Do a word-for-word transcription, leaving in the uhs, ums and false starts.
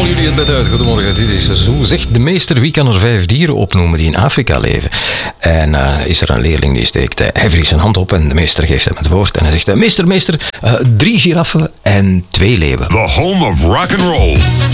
Babbel jullie het bed uit. Goedemorgen, dit is Zo zegt de meester. Wie kan er vijf dieren opnoemen die in Afrika leven? En uh, is er een leerling die steekt, uh, hij wrijft zijn hand op en de meester geeft hem het woord. En hij zegt, uh, meester, meester, uh, drie giraffen en twee leeuwen. The home of rock and roll.